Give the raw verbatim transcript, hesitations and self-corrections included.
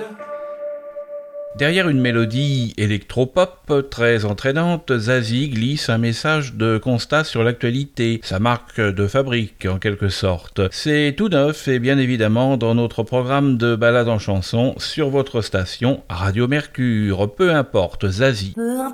Derrière une mélodie électropop très entraînante, Zazie glisse un message de constat sur l'actualité, sa marque de fabrique en quelque sorte. C'est tout neuf et bien évidemment dans notre programme de balade en chanson sur votre station Radio Mercure. Peu importe, Zazie. Peu importe.